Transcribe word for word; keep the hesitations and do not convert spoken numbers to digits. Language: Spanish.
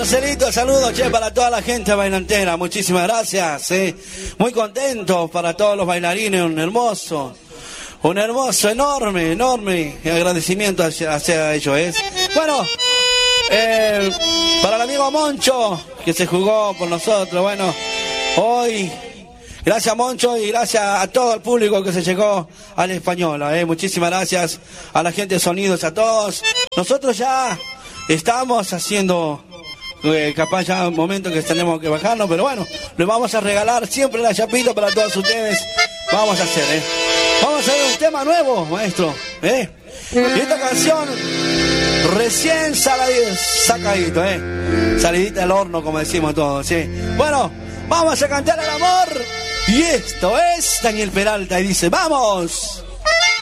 Marcelito, saludos, che, para toda la gente bailantera. Muchísimas gracias, eh. Muy contento para todos los bailarines, un hermoso, un hermoso, enorme, enorme agradecimiento hacia, hacia ellos, ¿eh? Bueno, eh, para el amigo Moncho, que se jugó por nosotros, bueno, hoy, gracias Moncho y gracias a todo el público que se llegó al Española, ¿eh? Muchísimas gracias a la gente de Sonidos, a todos. Nosotros ya estamos haciendo... Eh, capaz ya un momento que tenemos que bajarnos, pero bueno, les vamos a regalar siempre la chapita para todos ustedes. Vamos a hacer, ¿eh? Vamos a hacer un tema nuevo, maestro, ¿eh? Y esta canción recién saladita, sacadito, ¿eh? Salidita del horno, como decimos todos, ¿sí? Bueno, vamos a cantar el amor. Y esto es Daniel Peralta y dice, ¡vamos!